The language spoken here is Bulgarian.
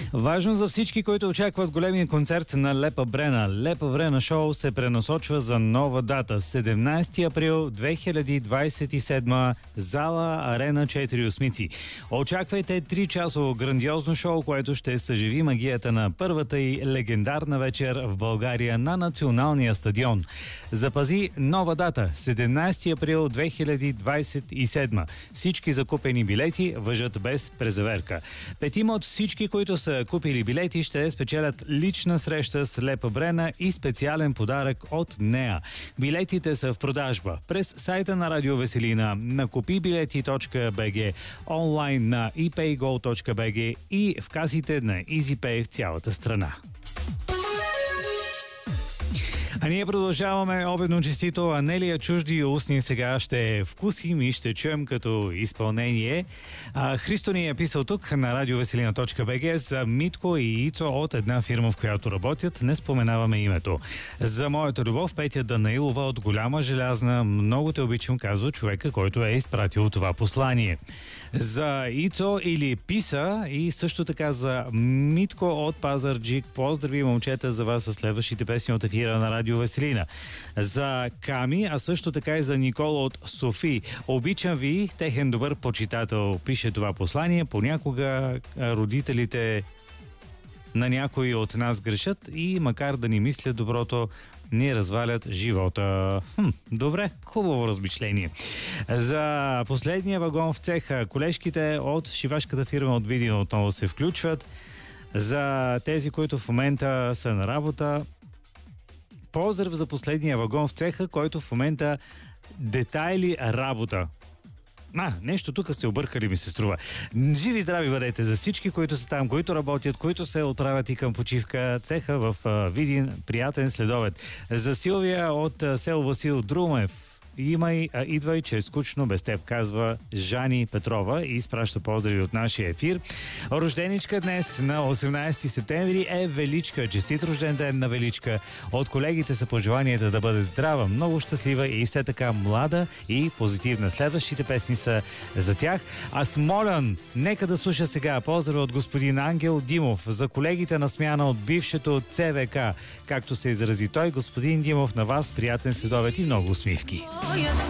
Важно за всички, които очакват големия концерт на Лепа Брена. Лепа Брена шоу се пренасочва за нова дата. 17 април 2027, зала Арена 4 Осмици. Очаквайте 3-часово грандиозно шоу, което ще съживи магията на първата и легендарна вечер в България на Националния стадион. Запази нова дата. 17 април 2027. Всички закупени билети важат без презаверка. Петима от всички, които са купили билети, ще спечелят лична среща с Лепа Брена и специален подарък от нея. Билетите са в продажба през сайта на Радио Веселина, на kupibileti.bg, онлайн на epaygo.bg и в касите на EasyPay в цялата страна. А ние продължаваме обедно честито. Анелия Чужди устни сега ще вкусим и ще чуем като изпълнение. Христо ни е писал тук на radioveselina.bg за Митко и Ицо от една фирма, в която работят. Не споменаваме името. За моята любов, Петя Данаилова от Голяма Желязна. Много те обичам, казва човека, който е изпратил това послание. За Ицо или Писа и също така за Митко от Пазарджик. Поздрави, момчета, за вас с следващите песни от ефира на Радио Веселина. За Ками, а също така и за Никола от Софи. Обичам ви, техен добър почитател, пише това послание. Понякога родителите на някои от нас грешат и макар да ни мислят доброто, ни развалят живота. Добре, хубаво размишление. За последния вагон в цеха, колежките от шивашката фирма от Видин отново се включват. За тези, които в момента са на работа, поздрав за последния вагон в цеха, който в момента детайли работа. Нещо тук сте объркали, ми се струва. Живи здрави бъдете за всички, които са там, които работят, които се отправят и към почивка. Цеха в Видин. Приятен следобед. За Силвия от село Васил Друмев. Идвай, че е скучно без теб, казва Жани Петрова и изпраща поздрави от нашия ефир. Рожденичка днес на 18 септември е Величка. Честит рожден ден на Величка. От колегите са пожеланията да бъде здрава, много щастлива и все така млада и позитивна. Следващите песни са за тях. А Смолян, нека да слуша сега поздрав от господин Ангел Димов за колегите на смяна от бившето ЦВК. Както се изрази той, господин Димов, на вас приятен следобед и много усмивки.